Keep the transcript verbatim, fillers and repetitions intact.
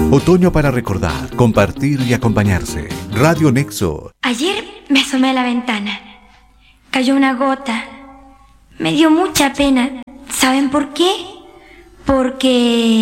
Otoño para recordar, compartir y acompañarse. Radio Nexo. Ayer me asomé a la ventana. Cayó una gota. Me dio mucha pena. ¿Saben por qué? Porque...